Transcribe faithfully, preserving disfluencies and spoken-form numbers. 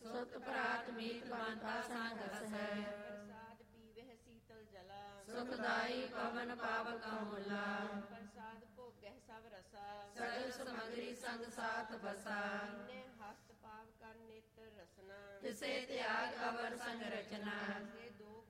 ਸੁਤ ਪ੍ਰਾਤ ਮੀਤ ਬੰਤਾ ਸੰਗ ਰਸੈ। ਪ੍ਰਸਾਦ ਪੀਵਹਿ ਸੀਤਲ ਜਲਾ। ਸੁਖਦਾਈ ਪਵਨ ਪਾਵਕ ਅਮੋਲਾ। ਪ੍ਰਸਾਦ ਭੋਗਹਿ ਸਭ ਰਸਾ। ਸਗਲ ਸਮਗਰੀ ਸੰਗ ਸਾਥ ਬਸਾ। ਨੇ ਹਸਤ ਪਾਵ ਕਰ ਨੇਤਰ ਰਸਨਾ। ਤਿਸੇ ਤਿਆਗ ਅਵਰ ਸੰਗ ਰਚਨਾ।